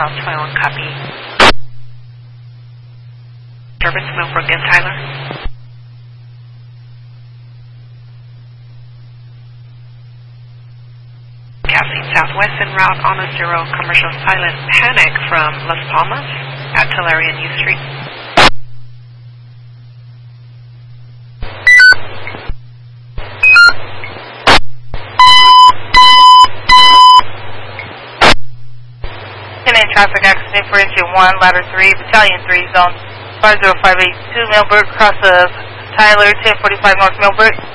House 21, copy. Service Millbrook and Tyler. Passing southwest en route on a 0 commercial silent panic from Las Palmas at Tulare and U Street. Traffic accident for engine 1, ladder 3, battalion 3, zone 50582, Millbrook, cross of Tyler, 1045 North Millbrook.